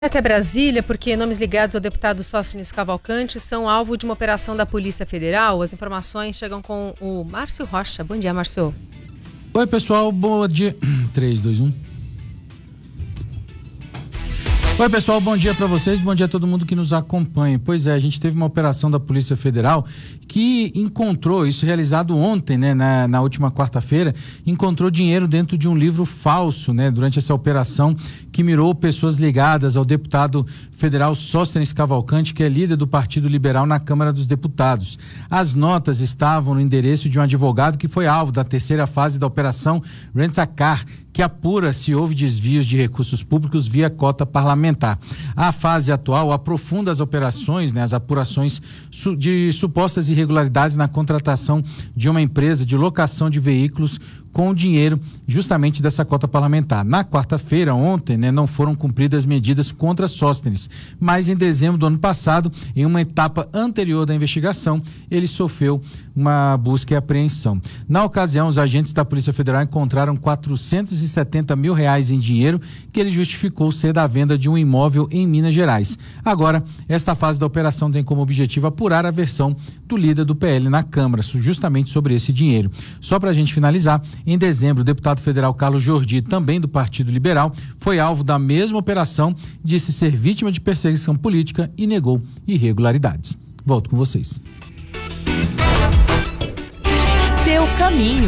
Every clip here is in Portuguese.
Até Brasília, porque nomes ligados ao deputado Sóstenes Cavalcante são alvo de uma operação da Polícia Federal. As informações chegam com o Márcio Rocha. Bom dia, Márcio. Oi, pessoal. Bom dia. 3, 2, 1. Oi, pessoal, bom dia para vocês, bom dia a todo mundo que nos acompanha. Pois é, a gente teve uma operação da Polícia Federal que encontrou, isso realizado ontem, né, na última quarta-feira, encontrou dinheiro dentro de um livro falso, né, durante essa operação que mirou pessoas ligadas ao deputado federal Sóstenes Cavalcante, que é líder do Partido Liberal na Câmara dos Deputados. As notas estavam no endereço de um advogado que foi alvo da terceira fase da Operação Rent-A-Car, que apura se houve desvios de recursos públicos via cota parlamentar. A fase atual aprofunda as operações, né, as apurações de supostas irregularidades na contratação de uma empresa de locação de veículos com o dinheiro justamente dessa cota parlamentar. Na quarta-feira, ontem, né, não foram cumpridas medidas contra Sóstenes, mas em dezembro do ano passado, em uma etapa anterior da investigação, ele sofreu uma busca e apreensão. Na ocasião, os agentes da Polícia Federal encontraram R$470 mil em dinheiro que ele justificou ser da venda de um imóvel em Minas Gerais. Agora, esta fase da operação tem como objetivo apurar a versão do líder do PL na Câmara, justamente sobre esse dinheiro. Só para a gente finalizar, em dezembro, o deputado federal Carlos Jordi, também do Partido Liberal, foi alvo da mesma operação, disse ser vítima de perseguição política e negou irregularidades. Volto com vocês. Seu caminho.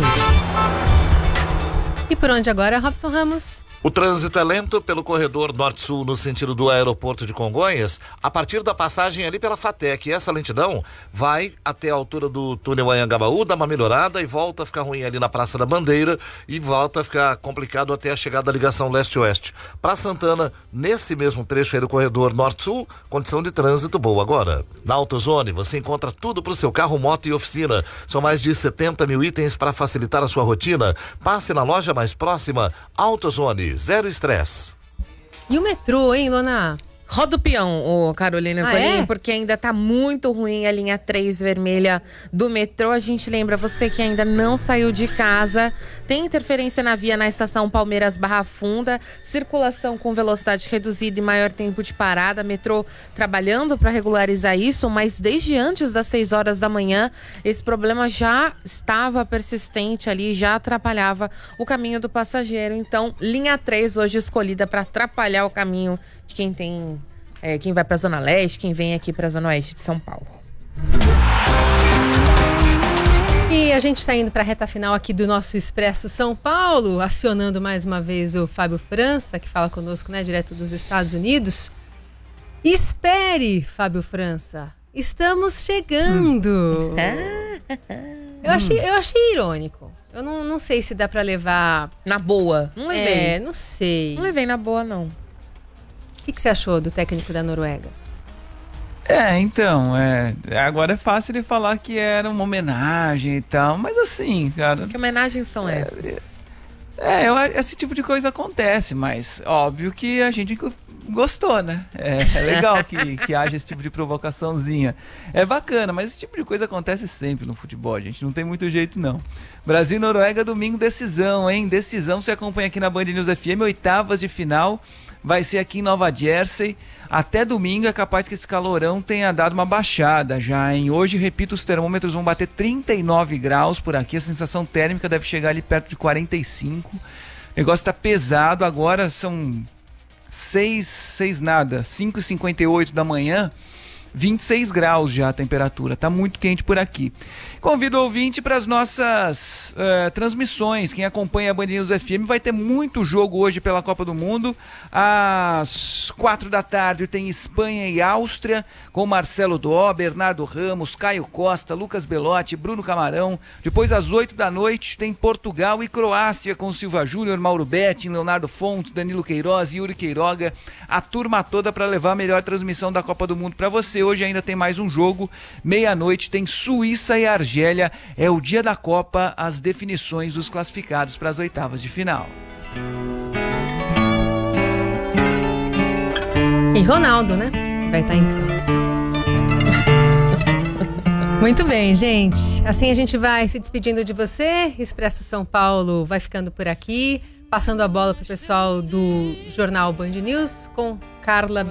E por onde agora, Robson Ramos? O trânsito é lento pelo corredor norte-sul no sentido do aeroporto de Congonhas, a partir da passagem ali pela FATEC. Essa lentidão vai até a altura do túnel Anhangabaú, dá uma melhorada e volta a ficar ruim ali na Praça da Bandeira e volta a ficar complicado até a chegada da ligação leste-oeste. Para Santana, nesse mesmo trecho aí do corredor norte-sul, condição de trânsito boa. Agora, na AutoZone você encontra tudo para o seu carro, moto e oficina. São mais de 70 mil itens para facilitar a sua rotina. Passe na loja mais próxima. AutoZone. Zero estresse. E o metrô, hein, Lona? Roda o peão, Carolina Colim, é? porque ainda tá muito ruim a linha 3 vermelha do metrô. A gente lembra, você que ainda não saiu de casa, tem interferência na via na estação Palmeiras Barra Funda, circulação com velocidade reduzida e maior tempo de parada, metrô trabalhando para regularizar isso, mas desde antes das 6 horas da manhã, esse problema já estava persistente ali, já atrapalhava o caminho do passageiro. Então, linha 3 hoje escolhida para atrapalhar o caminho de quem vai para a Zona Leste, quem vem aqui para a Zona Oeste de São Paulo. E a gente está indo para a reta final aqui do nosso Expresso São Paulo, acionando mais uma vez o Fábio França, que fala conosco, né, direto dos Estados Unidos. Espere, Fábio França, estamos chegando. Eu achei irônico. Eu não sei se dá para levar na boa. Não levei. Não sei. Não levei na boa, não. O que você achou do técnico da Noruega? Agora é fácil de falar que era uma homenagem e tal, mas assim, cara... Que homenagens são essas? Esse tipo de coisa acontece, mas óbvio que a gente gostou, né? É legal que haja esse tipo de provocaçãozinha. É bacana, mas esse tipo de coisa acontece sempre no futebol, gente. Não tem muito jeito, não. Brasil e Noruega, domingo, decisão, hein? Decisão, você acompanha aqui na Band News FM, oitavas de final. Vai ser aqui em Nova Jersey. Até domingo é capaz que esse calorão tenha dado uma baixada já, hein? Hoje, repito, os termômetros vão bater 39 graus por aqui. A sensação térmica deve chegar ali perto de 45. O negócio tá pesado. Agora são 5h58 da manhã. 26 graus já a temperatura, tá muito quente por aqui. Convido o ouvinte para as nossas transmissões. Quem acompanha a Band News FM vai ter muito jogo hoje pela Copa do Mundo. Às 4 da tarde tem Espanha e Áustria, com Marcelo Dó, Bernardo Ramos, Caio Costa, Lucas Belotti, Bruno Camarão. Depois às 8 da noite tem Portugal e Croácia, com Silva Júnior, Mauro Betting, Leonardo Fontes, Danilo Queiroz, Yuri Queiroga. A turma toda para levar a melhor transmissão da Copa do Mundo para você. Hoje ainda tem mais um jogo, meia-noite tem Suíça e Argélia, é o dia da Copa, as definições dos classificados para as oitavas de final. E Ronaldo, né? Vai estar em campo. Muito bem, gente. Assim a gente vai se despedindo de você. Expresso São Paulo vai ficando por aqui, passando a bola pro pessoal do Jornal Band News com Carla